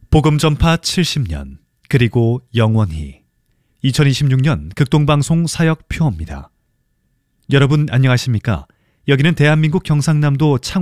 복음 전파 70년 그리고 영원히 2026년 극동방송 사역표입니다. 여러분 안녕하십니까? 여기는 대한민국 경상남도 창원